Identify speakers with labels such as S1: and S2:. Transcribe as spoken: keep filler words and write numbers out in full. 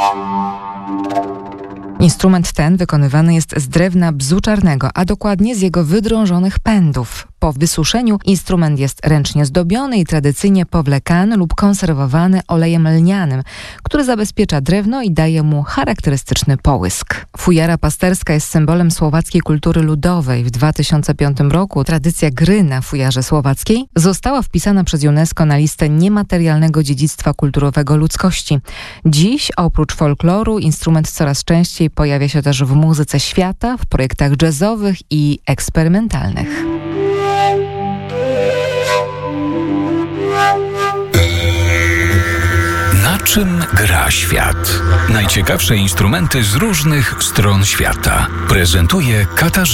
S1: Instrument ten wykonywany jest z drewna bzu czarnego, a dokładnie z jego wydrążonych pędów. Po wysuszeniu instrument jest ręcznie zdobiony i tradycyjnie powlekany lub konserwowany olejem lnianym, który zabezpiecza drewno i daje mu charakterystyczny połysk. Fujara pasterska jest symbolem słowackiej kultury ludowej. W dwa tysiące piątym roku tradycja gry na fujarze słowackiej została wpisana przez UNESCO na listę niematerialnego dziedzictwa kulturowego ludzkości. Dziś oprócz folkloru instrument coraz częściej pojawia się też w muzyce świata, w projektach jazzowych i eksperymentalnych.
S2: Na czym gra świat? Najciekawsze instrumenty z różnych stron świata prezentuje Katarzyna.